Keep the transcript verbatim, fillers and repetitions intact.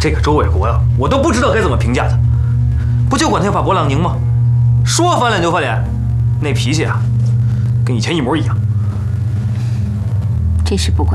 这个周卫国呀，我都不知道该怎么评价他。不就管他要把博朗宁吗？说翻脸就翻脸，那脾气啊，跟以前一模一样。 这事不管。